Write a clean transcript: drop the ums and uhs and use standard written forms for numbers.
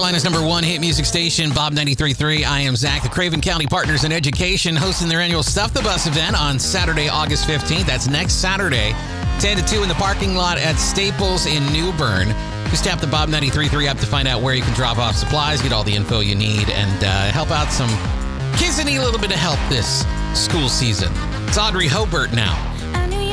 Carolina's #1 hit music station, Bob 93.3. I am Zach. The Craven County Partners in Education hosting their annual Stuff the Bus event on Saturday, August 15th. That's next Saturday, 10 to 2 in the parking lot at Staples in New Bern. Just tap the Bob 93.3 app to find out where you can drop off supplies, get all the info you need, and help out some kids that need a little bit of help this school season. It's Audrey Hobart now.